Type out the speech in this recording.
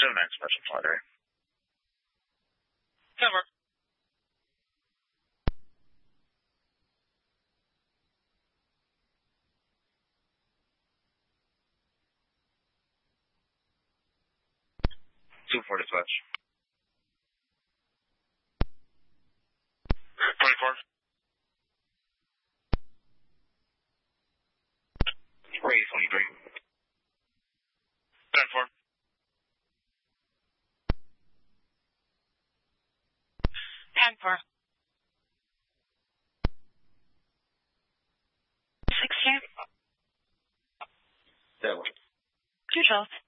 to the next special flight area. Cover. Two-4 dispatch. 24. Ray 23. 10-4. 10-4. 16. 7. 212.